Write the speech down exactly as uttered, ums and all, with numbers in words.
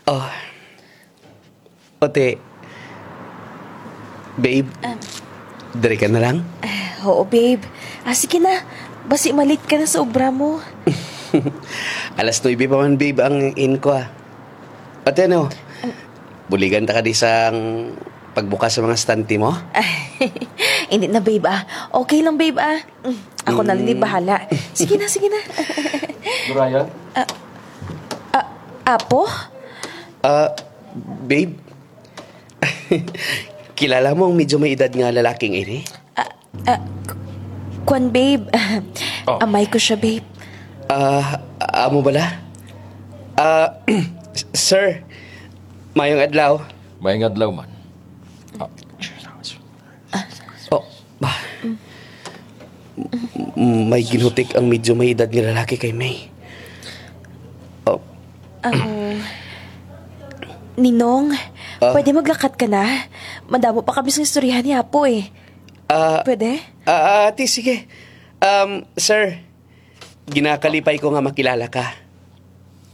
Oh, ote, babe, dari ka na lang? Ah, oo, babe. Ah, sige na. Basi malit ka na sa obra mo. Alas nuibe pa man, babe, ang in ko ah. Ote, ano? Buligan ta ka di sang pagbukas sa mga stante mo? Hindi na, babe, ah. Okay lang, babe, ah. Mm, Ako na lang din bahala. Sige na, sige na. Brian? Apo? Ah, babe, kilala mo ang medyo may edad nga lalaking ini? Kwan, babe. Oh. Amay ko siya, babe. Ah, amo bala? Ah, sir, mayong adlaw. May ngadlaw man. Oh, ba? M- May ginutik ang medyo may edad nga lalaki kay May. Oh, Ninong, Ah? pwede maglakat ka na? Madamo pa kami sa istoryahan ni Apo, eh. ah, Pwede? ah, ate, sige. Um, sir, ginakalipay ko nga makilala ka.